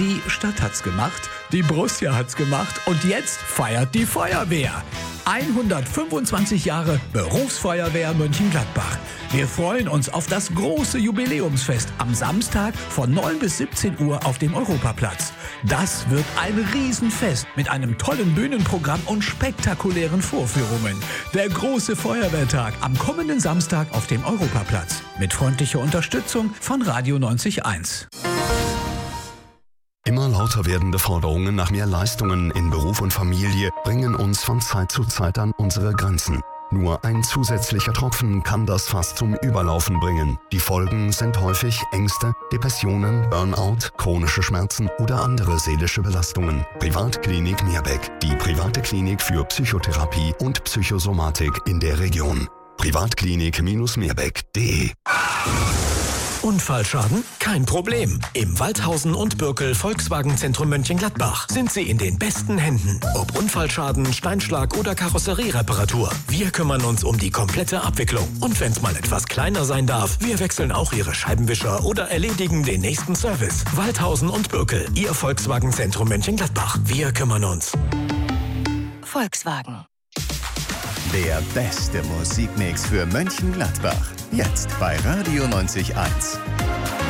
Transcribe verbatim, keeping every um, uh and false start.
Die Stadt hat's gemacht, die Borussia hat's gemacht und jetzt feiert die Feuerwehr. hundertfünfundzwanzig Jahre Berufsfeuerwehr Mönchengladbach. Wir freuen uns auf das große Jubiläumsfest am Samstag von neun bis siebzehn Uhr auf dem Europaplatz. Das wird ein Riesenfest mit einem tollen Bühnenprogramm und spektakulären Vorführungen. Der große Feuerwehrtag am kommenden Samstag auf dem Europaplatz. Mit freundlicher Unterstützung von Radio neunzig Komma eins. Immer lauter werdende Forderungen nach mehr Leistungen in Beruf und Familie bringen uns von Zeit zu Zeit an unsere Grenzen. Nur ein zusätzlicher Tropfen kann das Fass zum Überlaufen bringen. Die Folgen sind häufig Ängste, Depressionen, Burnout, chronische Schmerzen oder andere seelische Belastungen. Privatklinik Meerbeck, die private Klinik für Psychotherapie und Psychosomatik in der Region. privatklinik Meerbeck punkt de. Unfallschaden? Kein Problem. Im Waldhausen und Birkel Volkswagen Zentrum Mönchengladbach sind Sie in den besten Händen. Ob Unfallschaden, Steinschlag oder Karosseriereparatur. Wir kümmern uns um die komplette Abwicklung. Und wenn es mal etwas kleiner sein darf, wir wechseln auch Ihre Scheibenwischer oder erledigen den nächsten Service. Waldhausen und Birkel, Ihr Volkswagen Zentrum Mönchengladbach. Wir kümmern uns. Volkswagen. Der beste Musikmix für Mönchengladbach. Jetzt bei Radio neunzig Komma eins.